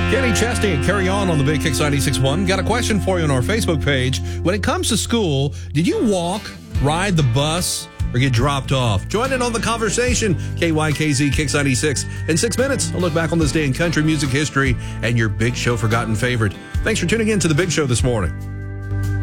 Kenny Chesney and Carry On the Big Kicks 96.1. Got a question for you on our Facebook page. When it comes to school, did you walk, ride the bus, or get dropped off? Join in on the conversation. KYKZ Kicks 96. In 6 minutes, I'll look back on this day in country music history and your Big Show forgotten favorite. Thanks for tuning in to the Big Show this morning.